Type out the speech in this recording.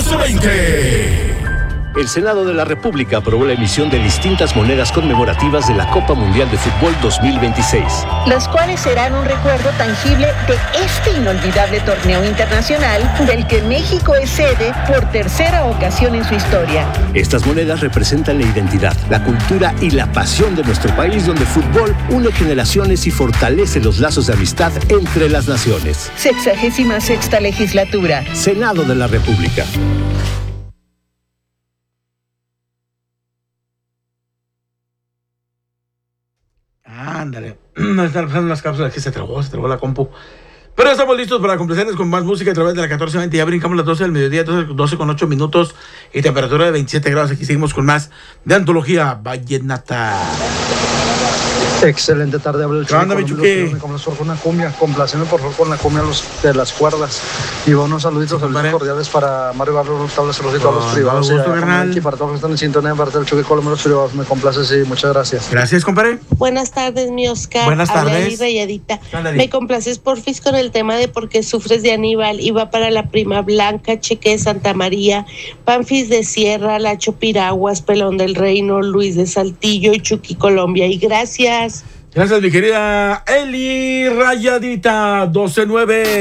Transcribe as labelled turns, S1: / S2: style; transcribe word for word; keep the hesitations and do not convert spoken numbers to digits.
S1: veinte.
S2: El Senado de la República aprobó la emisión de distintas monedas conmemorativas de la Copa Mundial de Fútbol dos mil veintiséis.
S3: Las cuales serán un recuerdo tangible de este inolvidable torneo internacional del que México es sede por tercera ocasión en su historia.
S2: Estas monedas representan la identidad, la cultura y la pasión de nuestro país, donde el fútbol une generaciones y fortalece los lazos de amistad entre las naciones.
S3: Sexagésima sexta legislatura.
S2: Senado de la República.
S4: Ándale, no están pasando las cápsulas, aquí se trabó, se trabó la compu. Pero estamos listos para complacerles con más música a través de la catorce veinte. Ya brincamos las doce del mediodía, doce con ocho minutos y temperatura de veintisiete grados. Aquí seguimos con más de Antología Vallenata.
S5: Excelente tarde, habla el
S4: ¿Qué onda,
S5: Chico.
S4: Michuque?
S5: Me complazo con una cumbia, complaceme por favor con la cumbia los, de las cuerdas. Y unos saluditos,
S4: Sí,
S5: saluditos cordiales para Mario Barrio, los tablas, los y todos los
S4: Con
S5: privados.
S4: todo gusto,
S5: y a-
S4: carnal.
S5: y para todos los que están en sintonía, para el Chuque Colombo, los privados, me complace, sí, muchas gracias.
S4: Gracias, compadre.
S6: Buenas tardes, mi Oscar.
S4: Buenas
S6: Habla
S4: tardes.
S6: Eli Rayadita.
S4: Ándale.
S6: Me complaces porfis con el tema de por qué sufres de Aníbal. Y va para la prima Blanca, Cheque de Santa María, Panfis de Sierra, Lacho Piraguas, Pelón del Reino, Luis de Saltillo y Chucky Colombia. Y gracias.
S4: Gracias, mi querida Eli Rayadita, doce nueve.